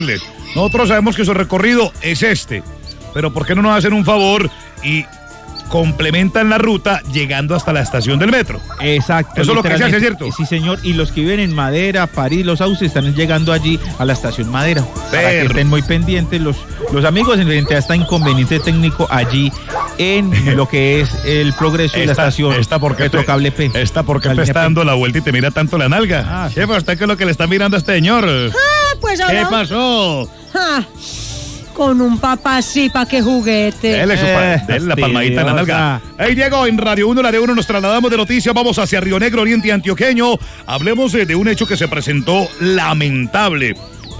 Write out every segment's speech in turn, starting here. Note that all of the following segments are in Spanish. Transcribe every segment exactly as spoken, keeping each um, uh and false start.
Nosotros sabemos que su recorrido es este, pero ¿por qué no nos hacen un favor y complementan la ruta llegando hasta la estación del metro? Exacto. Eso es lo que se hace, ¿cierto? Sí, señor. Y los que viven en Madera, París, los Sauces, están llegando allí a la estación Madera. Pero... para que estén muy pendientes los, los amigos en frente a este inconveniente técnico allí en lo que es el progreso de la estación esta porque Metrocable P. Esta porque te está dando la vuelta y te mira tanto la nalga. Ah, sí. Jefa, ¿usted qué es lo que le está mirando a este señor? Ah, pues ahora... ¿Qué pasó? Ah, con un papá así, ¿pa' qué juguete? Dele, su pa- Eh, dele la palmadita en la nalga. Hey, Diego, en Radio uno, la de uno, nos trasladamos de noticias. Vamos hacia Río Negro, Oriente Antioqueño. Hablemos de, de un hecho que se presentó lamentable,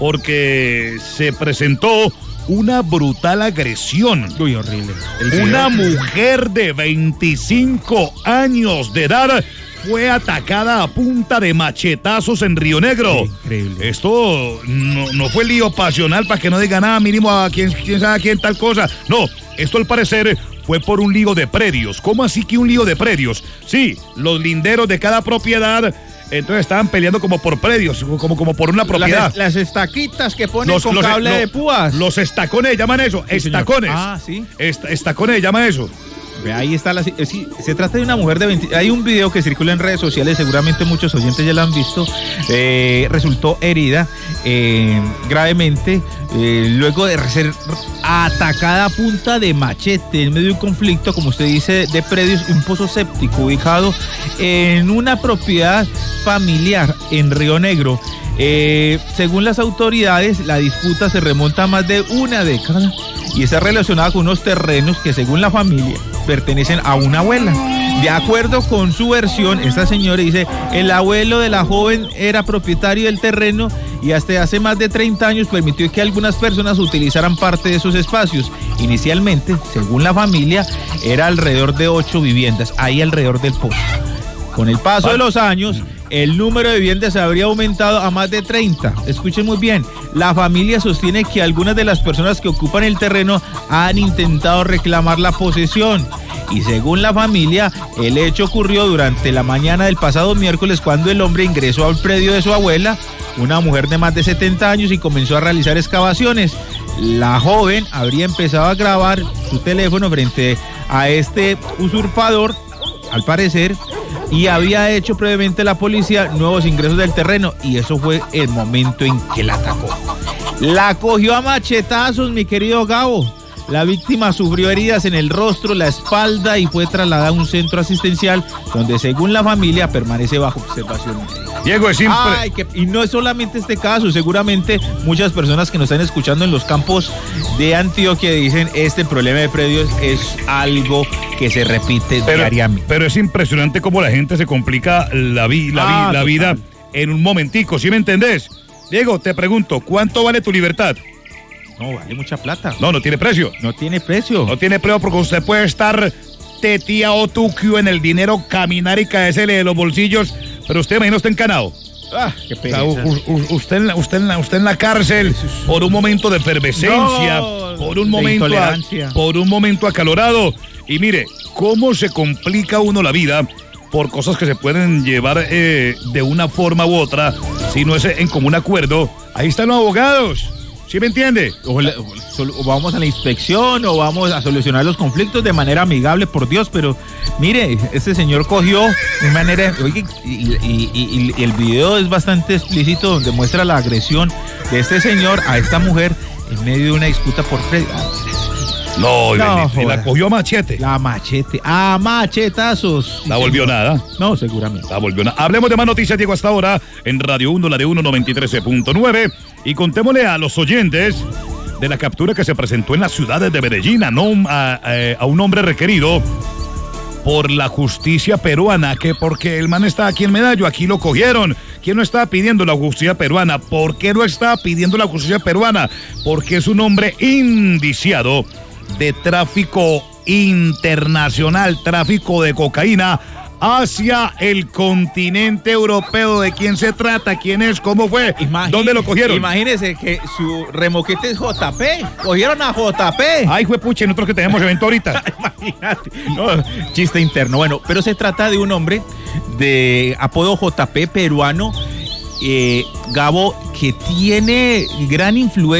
porque se presentó una brutal agresión. Uy, horrible. Una mujer de veinticinco años de edad fue atacada a punta de machetazos en Río Negro. Increíble. Esto no, no fue lío pasional para que no diga nada mínimo a quién, quién sabe a quién tal cosa. No, esto al parecer fue por un lío de predios. ¿Cómo así que un lío de predios? Sí, los linderos de cada propiedad entonces estaban peleando como por predios, como, como por una propiedad. Las, las estaquitas que ponen Los- con los- cable lo- de púas. Los estacones llaman eso, Sí, señor. estacones. Ah, sí. Est- estacones llaman eso. Ve, ahí está la... eh, sí, se trata de una mujer de veinte... Hay un video que circula en redes sociales, seguramente muchos oyentes ya lo han visto. Eh, resultó herida eh, gravemente eh, luego de ser atacada a punta de machete en medio de un conflicto, como usted dice, de predios, un pozo séptico ubicado en una propiedad familiar en Río Negro. Eh, según las autoridades, la disputa se remonta a más de una década y está relacionada con unos terrenos que, según la familia, pertenecen a una abuela. De acuerdo con su versión, esta señora dice, el abuelo de la joven era propietario del terreno y hasta hace más de treinta años permitió que algunas personas utilizaran parte de esos espacios. Inicialmente, según la familia, era alrededor de ocho viviendas, ahí alrededor del pozo. Con el paso de los años, el número de viviendas habría aumentado a más de treinta. Escuchen muy bien, la familia sostiene que algunas de las personas que ocupan el terreno han intentado reclamar la posesión. Y según la familia, el hecho ocurrió durante la mañana del pasado miércoles cuando el hombre ingresó al predio de su abuela, una mujer de más de setenta años, y comenzó a realizar excavaciones. La joven habría empezado a grabar su teléfono frente a este usurpador, al parecer, y había hecho previamente la policía nuevos ingresos del terreno, y eso fue el momento en que la atacó. La cogió a machetazos, mi querido Gabo. La víctima sufrió heridas en el rostro, la espalda y fue trasladada a un centro asistencial donde, según la familia, permanece bajo observación médica. Diego, es simple. Ay, que, y no es solamente este caso, seguramente muchas personas que nos están escuchando en los campos de Antioquia dicen este problema de predios es algo que se repite pero, diariamente. pero es impresionante cómo la gente se complica la, vi, la, vi, Ah, la vida en un momentico, ¿sí me entendés? Diego, te pregunto, ¿cuánto vale tu libertad? No, vale mucha plata. No, no tiene precio. No tiene precio. No tiene precio porque usted puede estar tetía o tuquio en el dinero, caminar y caérsele de los bolsillos, pero usted, imagino, está encanado. Ah, qué O pereza. sea, u- u- usted, en la, usted, en la, usted en la cárcel por un momento de efervescencia, No, por un de momento a- intolerancia. por un momento acalorado. Y mire, cómo se complica uno la vida por cosas que se pueden llevar eh, de una forma u otra, si no es en común acuerdo. Ahí están los abogados. ¿Sí me entiende? O, la- o sol- o vamos a la inspección o vamos a solucionar los conflictos de manera amigable, por Dios, pero mire, este señor cogió de manera, oye, y, y- y- y el video es bastante explícito donde muestra la agresión de este señor a esta mujer en medio de una disputa por pre- ah, No, y No, bendito, y la joda. cogió a machete. la machete, a machetazos. La volvió nada. No, seguramente. La volvió nada. Hablemos de más noticias, Diego, hasta ahora en Radio uno, la de uno noventa y tres punto nueve. Y contémosle a los oyentes de la captura que se presentó en la ciudad de Medellín a, no- a- a- a un hombre requerido por la justicia peruana, que porque el man está aquí en Medallo, aquí lo cogieron. ¿Quién no estaba pidiendo la justicia peruana? ¿Por qué no estaba pidiendo la justicia peruana? Porque es un hombre indiciado de tráfico internacional, tráfico de cocaína hacia el continente europeo. ¿De quién se trata? ¿Quién es? ¿Cómo fue? Imagine- ¿Dónde lo cogieron? Imagínese que su remoquete es J P. Cogieron a J P. Ay, fue puche, nosotros que tenemos evento ahorita. Imagínate. No, chiste interno. Bueno, pero se trata de un hombre de apodo J P peruano. eh, Gabo, que tiene gran influencia